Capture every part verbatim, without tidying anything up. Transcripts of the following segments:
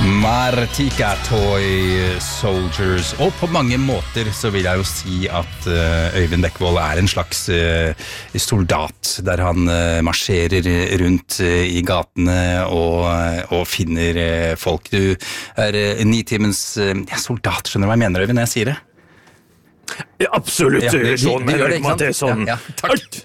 Martika Toy Soldiers. Og på mange måter så vil jeg jo si at uh, Øyvind Bekkevold er en slags uh, soldat, der han uh, marsjerer rundt uh, i gatene og, uh, og finner uh, folk. Du er uh, nitimens uh, ja, soldat, skjønner du hva jeg mener, Øyvind, når jeg sier det? Ja, absolutt, ja, det, sånn, det, det, men det er sånn. Ja, ja, takk.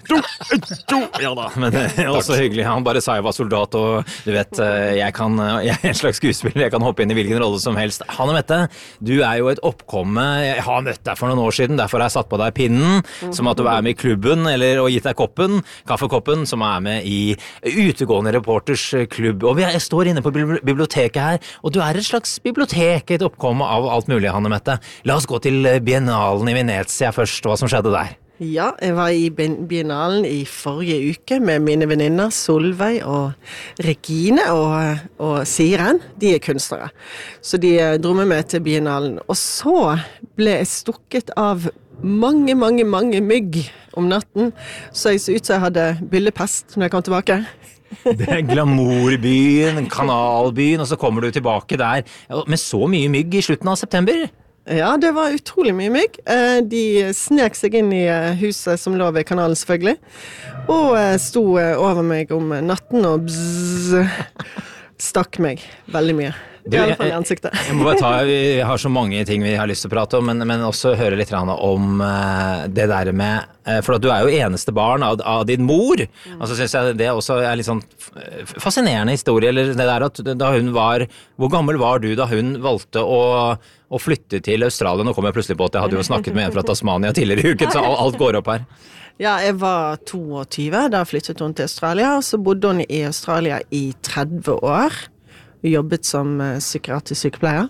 Ja da, men det er også hyggelig. Han bare sa jeg var soldat, og du vet, jeg, kan, jeg er en slags skuespiller, jeg kan hoppe inn i hvilken rolle som helst. Hanne Mette, du er jo et oppkomme, jeg har møtt deg for noen år siden, derfor har jeg satt på deg pinnen, som at du er med i klubben, eller og gitt deg koppen, kaffekoppen, som er med i utegående reporters klubb. Og jeg står inne på biblioteket her, og du er et slags bibliotek, et oppkomme av alt mulig, Hanne Mette. La oss gå til Biennalen i Venezia først, hva som skjedde der. Ja, jeg var i Biennalen i forrige uke med mine venninner Solveig og Regine og, og Siren. De er kunstnere. Så de dro med meg til Biennalen. Og så ble jeg stukket av mange, mange, mange mygg om natten. Så jeg så ut som jeg hadde byllepest når jeg kom tilbake. Det er glamourbyen, kanalbyen, og så kommer du tilbake der med så mye mygg i slutten av september. Ja, det var utrolig mye mygg. De snek seg inn i huset som lå ved kanalen selvfølgelig, og sto over meg om natten og bzz, stakk meg veldig mye. I alle fall i ansiktet. Jeg må bare ta, vi har så mange ting vi har lyst til å prate om, men, men også høre litt om det der med, for at du er jo eneste barn av, av din mor, mm. og så synes jeg det også er litt sånn fascinerende historie, eller det der at da hun var, hvor gammel var du da hun valgte å, å flytte til Australia? Nå kom jeg plutselig på at jeg hadde jo snakket med en fra Tasmania tidligere i uken, så alt går opp her. Ja, jeg var toogtyve, da flyttet hun til Australia, og så bodde hun i Australia i tretti år. Vi jobbet som psykiatrisk sykepleier.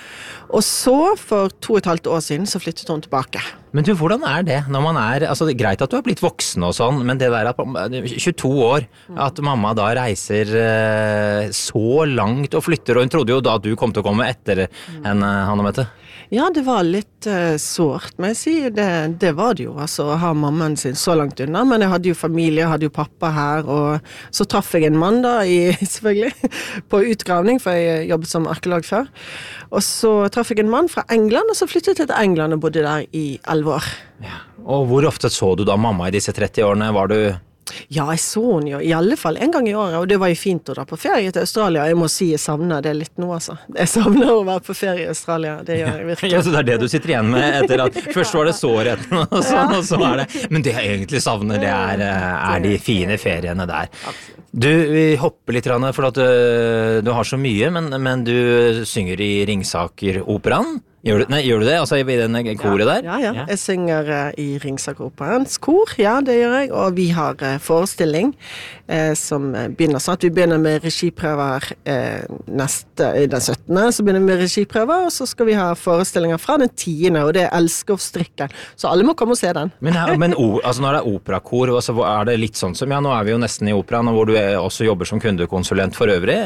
Og så, for to og et halvt år siden, så flyttet hun tilbake. Men du, hvordan er det når man er, altså det er greit at du har blitt voksen og sånn, men det der at tjueto år, at mamma da reiser uh, så langt og flytter, og hun trodde jo da at du kom til å komme etter henne, Hanne Mette. Ja, det var litt uh, sårt, men jeg sier det, det var det jo, altså å ha mammaen sin så langt unna, men jeg hadde jo familie, jeg hadde jo pappa her, og så traff jeg en mann da, i, selvfølgelig, på utgravning, for jeg jobbet som arkeolog før, og så traff jeg en mann fra England, og så flyttet jeg til England og bodde der i elleve år. Ja. Og hvor ofte så du da mamma i disse tretti årene? Var du... Ja, jeg så hun jo i alle fall en gang i året, og det var jo fint å dra på ferie til Australia. Jeg må si jeg savner det litt nå, altså. Jeg savner å være på ferie i Australia, det gjør jeg virkelig. Ja, så det er det du sitter igjen med etter at først var det sårheten, og så, ja. Og så er det... Men det jeg egentlig savner, det er, er de fine feriene der. Du, vi hopper litt, for at du, du har så mye, men, men du synger i Ringsaker-operaen. Gjør du, nei, gjør du det? Altså i den koret der? Ja, ja, ja. Jeg synger uh, i Ringsaker-operens kor, ja, det gjør jeg. Og vi har uh, forestilling uh, som begynner sånn at vi begynner med regiprøver uh, neste, den syttende, så begynner vi med regiprøver, og så skal vi ha forestillinger fra den tiende, og det er Elskovsstrikken. Så alle må komme og se den. Men, her, men o, altså når det er operakor, altså, er det litt sånn som, ja, nå er vi jo nesten i operaen, hvor du er, også jobber som kundekonsulent for øvrig,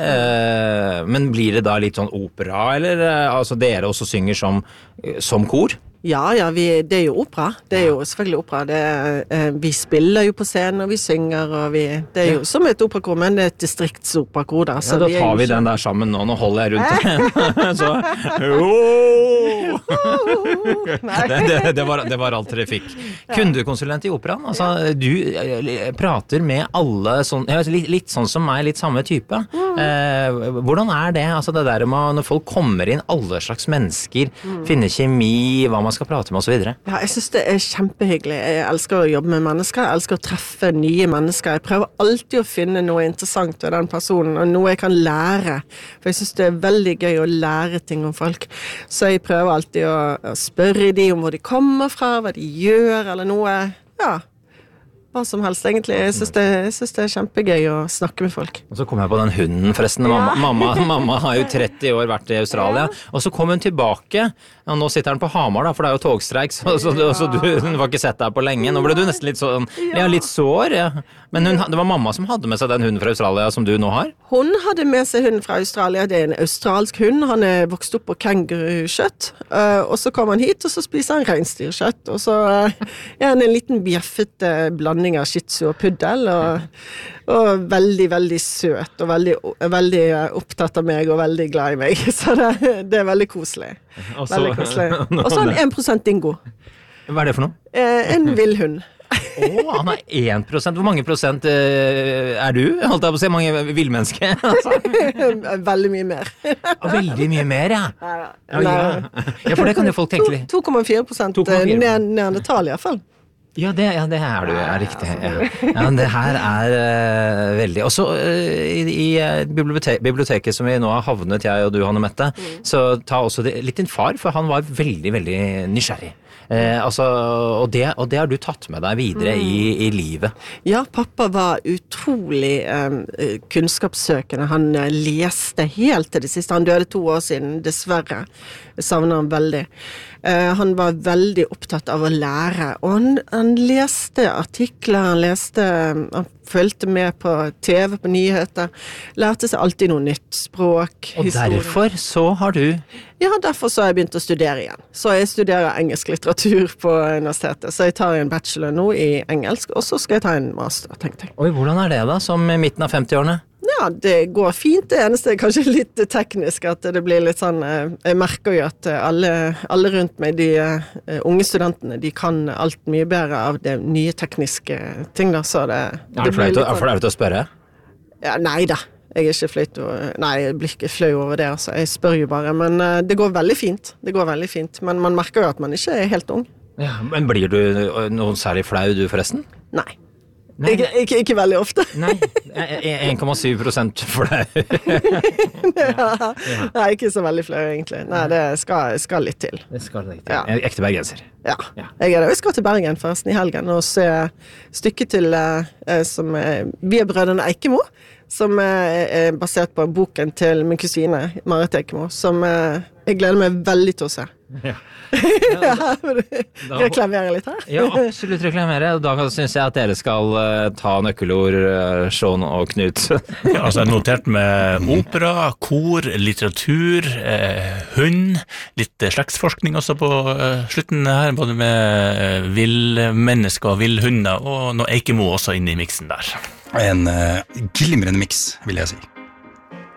uh, men blir det da litt sånn opera, eller uh, altså dere også synger som Som, som kor? Ja, ja, vi, det er jo opera. Det er jo selvfølgelig opera. Det er, eh, vi spiller jo på scenen, og vi synger, og vi, det er jo som et operakor, men det er et distriktsoprakor da. Så ja, da tar vi, vi den der sammen nå, nå holder jeg rundt den. Så, det, det, det, var, det var alt dere fikk. Kundekonsulent i operaen, altså du prater med alle, sånn, litt, litt sånn som meg, litt samme type. Eh, hvordan er det, altså det der med når folk kommer inn, alle slags mennesker, finner kjemi, hva man skal prate med og så videre. Ja, jeg synes det er kjempehyggelig. Jeg elsker å jobbe med mennesker, jeg elsker å treffe nye mennesker. Jeg prøver alltid å finne noe interessant ved den personen, og noe jeg kan lære. For jeg synes det er veldig gøy å lære ting om folk. Så jeg prøver alltid å, å spørre de om hvor de kommer fra, hva de gjør, eller noe. Ja, hva som helst egentlig. Jeg synes, det, jeg synes det er kjempegøy å snakke med folk. Og så kom jeg på den hunden forresten. Mamma, ja. mamma, mamma har jo tretti år vært i Australia, ja. Og så kom hun tilbake. Ja, nå sitter han på Hamar da, for det er jo togstreik, så, så, ja. så du, hun var ikke sett deg på lenge. Nå ble du nesten litt sånn, ja, litt sår. Ja. Men hun, det var mamma som hadde med seg den hunden fra Australia som du nå har? Hun hadde med seg hunden fra Australia. Det er en australsk hund. Han er vokst opp på kengurukjøtt. Uh, og så kom han hit, og så spiser han reinsdyrkjøtt. Og så uh, er han en liten bjeffet uh, blanding blanding av shih tzu og puddel, og, og veldig, veldig søt, og veldig, veldig opptatt av meg, og veldig glad i meg. Så det, det er veldig koselig. Og så- Veldig koselig. Og så en en prosent dingo. Hva er det for noe? Eh, en villhund. Å, han er én prosent. Hvor mange prosent eh, er du? Holdt jeg på å si, mange villmenneske? Altså. Veldig mye mer. Veldig mye mer, ja. Nei, Ja, ja. ja, for det kan jo folk tenke litt. to komma fire prosent to komma fire. ned- neandertal i hvert fall. Ja, det, ja, det er du, er riktig. Ja. Ja, men det her er uh, veldig... Og så uh, i, i uh, bibliotek, biblioteket som vi nå har havnet, jeg og du, Hanne Mette, mm. så ta også det, litt din far, for han var veldig, veldig nysgjerrig. Eh, altså, og, det, og det har du tatt med deg videre mm. i, i livet. Ja, pappa var utrolig eh, kunnskapssøkende. Han eh, leste helt til det siste. Han døde to år siden, dessverre. Jeg savner han veldig. Eh, han var veldig opptatt av å lære, og han, han leste artikler, han leste, han følte med på T V, på nyheter, lærte seg alltid noe nytt, språk, og historie. derfor så har du... Ja, derfor så har jeg begynt å studere igjen. Så jeg studerer engelsk litteratur på universitetet, så jeg tar en bachelor nå i engelsk, og så skal jeg ta en master, tenkte jeg. Oi, hvordan er det da, som i midten av femti-årene? Ja, det går fint. Det eneste er kanskje litt teknisk, at det blir litt sånn, jeg merker jo at alle, alle rundt meg, de uh, unge studentene, de kan alt mye bedre av det nye tekniske ting da, så det... Er det flaut å, for deg å spørre? Ja, nei da. Jeg er ikke fløyt over, nei, jeg blir ikke fløy over det, altså. Jeg spør jo bare, men uh, det går veldig fint. Det går veldig fint, men man merker jo at man ikke er helt ung. Ja, men blir du noen særlig flau du forresten? Nei. Nei. Ikke, ikke, ikke veldig ofte. Nei, en komma syv prosent for deg. ja. Nei, ikke så veldig flau egentlig. Nei, det skal, skal litt til. Det skal litt til. Ja. Ekte bergenser. Ja. ja, jeg er det. Jeg skal til Bergen forresten i helgen og se stykket til uh, som uh, Vi er brødrene Eikemo, som uh, er basert på boken til min kusine Marit Eikemo, som uh, jeg gleder meg veldig til å se. Ja. ja, reklamere litt her. Ja, absolutt reklamere. Da synes jeg at dere skal uh, ta nøkkelord, uh, Sean og Knut. ja, altså jeg har notert med opera, kor, litteratur, eh, hund, litt eh, slektsforskning også på eh, slutten her, både med eh, villmennesker og villhunder, og noe Eikemo også inne i miksen der. En uh, glimrende miks, vil jeg si.